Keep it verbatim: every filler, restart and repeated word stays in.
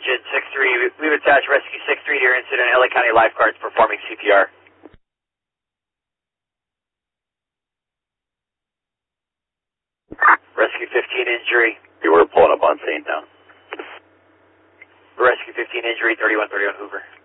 Engine six three, we've attached Rescue six three to your incident, L A County lifeguards performing C P R. Rescue fifteen injury. You were pulling up on scene now. Rescue fifteen injury, thirty-one thirty-one Hoover.